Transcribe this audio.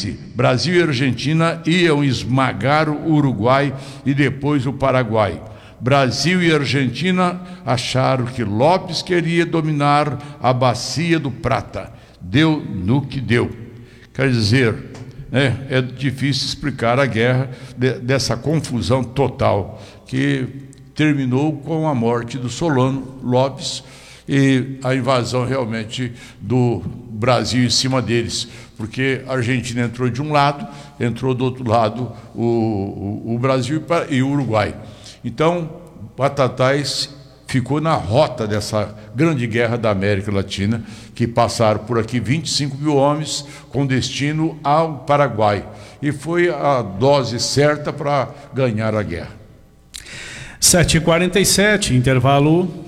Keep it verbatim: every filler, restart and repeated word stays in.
disse: Brasil e Argentina iam esmagar o Uruguai e depois o Paraguai. Brasil e Argentina acharam que Lopes queria dominar a bacia do Prata. Deu no que deu. Quer dizer, né, é difícil explicar a guerra de, dessa confusão total que terminou com a morte do Solano Lopes e a invasão realmente do Brasil em cima deles, porque a Argentina entrou de um lado, entrou do outro lado o, o, o Brasil e o Uruguai. Então, Batatais ficou na rota dessa grande guerra da América Latina, que passaram por aqui vinte e cinco mil homens com destino ao Paraguai. E foi a dose certa para ganhar a guerra. sete e quarenta e sete, intervalo.